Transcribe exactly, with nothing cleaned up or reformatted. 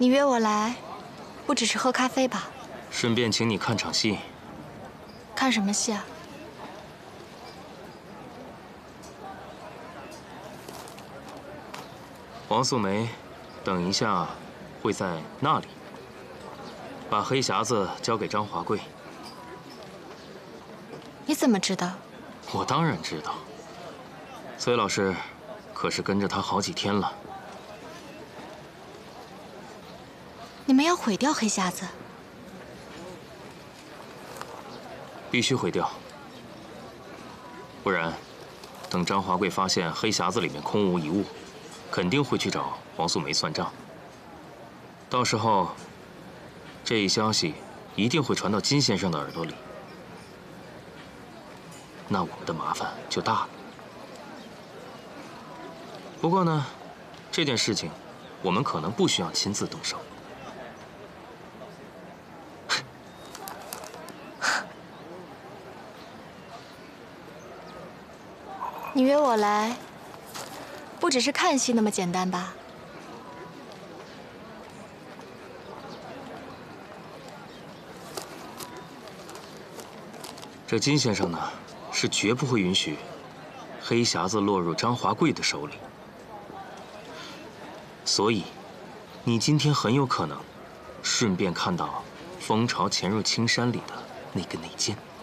你约我来，不只是喝咖啡吧？ 顺便请你看场戏。 看什么戏啊？ 王素梅，等一下会在那里把黑匣子交给张华贵。 你怎么知道？ 我当然知道。崔老师可是跟着他好几天了。 你们要毁掉黑匣子？ 必须毁掉，不然，等张华贵发现黑匣子里面空无一物，肯定会去找王素梅算账。到时候，这一消息一定会传到金先生的耳朵里，那我们的麻烦就大了。不过呢，这件事情我们可能不需要亲自动手。 你约我来，不只是看戏那么简单吧？ 这金先生呢，是绝不会允许黑匣子落入张华贵的手里，所以，你今天很有可能顺便看到蜂巢潜入青山里的那个内奸。